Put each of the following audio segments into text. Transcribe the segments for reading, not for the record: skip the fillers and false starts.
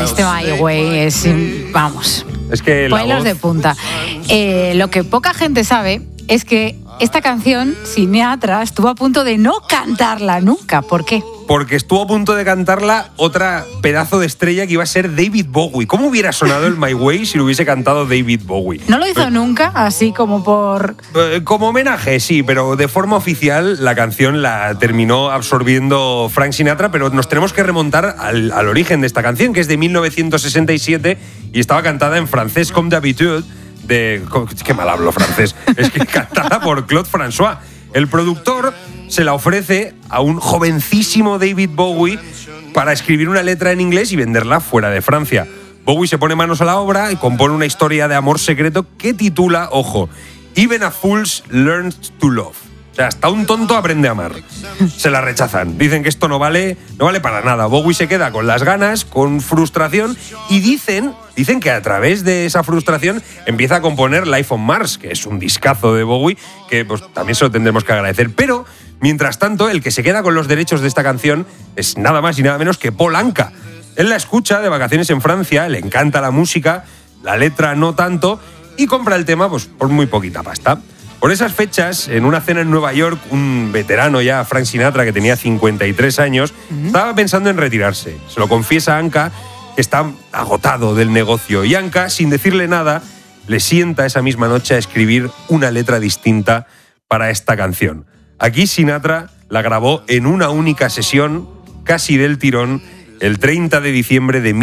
Este My Way es, vamos, Es que la pelos voz... de punta. Lo que poca gente sabe es que esta canción, Sinatra, estuvo a punto de no cantarla nunca. ¿Por qué? Porque estuvo a punto de cantarla otra pedazo de estrella que iba a ser David Bowie. ¿Cómo hubiera sonado el My Way si lo hubiese cantado David Bowie? ¿No lo hizo nunca? Así como por... Como homenaje, sí, pero de forma oficial la canción la terminó absorbiendo Frank Sinatra, pero nos tenemos que remontar al origen de esta canción, que es de 1967 y estaba cantada en francés, comme d'habitude, qué mal hablo francés, es que cantada por Claude François. El productor se la ofrece a un jovencísimo David Bowie para escribir una letra en inglés y venderla fuera de Francia. Bowie se pone manos a la obra y compone una historia de amor secreto que titula, ojo, Even a Fool's Learns to Love. O sea, hasta un tonto aprende a amar. Se la rechazan. Dicen que esto no vale para nada. Bowie se queda con las ganas, con frustración y dicen que a través de esa frustración empieza a componer Life on Mars, que es un discazo de Bowie, que pues también se lo tendremos que agradecer. Pero, mientras tanto, el que se queda con los derechos de esta canción es nada más y nada menos que Paul Anka. Él la escucha de vacaciones en Francia, le encanta la música, la letra no tanto, y compra el tema pues por muy poquita pasta. Por esas fechas, en una cena en Nueva York, un veterano ya, Frank Sinatra, que tenía 53 años, estaba pensando en retirarse. Se lo confiesa a Anka, que está agotado del negocio. Y Anka, sin decirle nada, le sienta esa misma noche a escribir una letra distinta para esta canción. Aquí Sinatra la grabó en una única sesión, casi del tirón, el 30 de diciembre de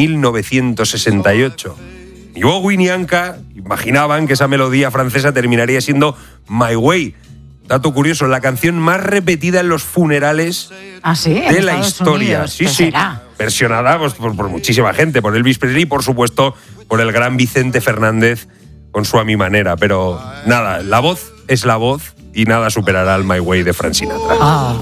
1968. Ni Bowie ni Anka imaginaban que esa melodía francesa terminaría siendo My Way. Dato curioso, la canción más repetida en los funerales de la historia. Unidos, sí, pues sí. será. Versionada pues, por muchísima gente, por Elvis Presley y por supuesto por el gran Vicente Fernández con su A Mi Manera. Pero nada, la voz es la voz y nada superará al My Way de Frank Sinatra.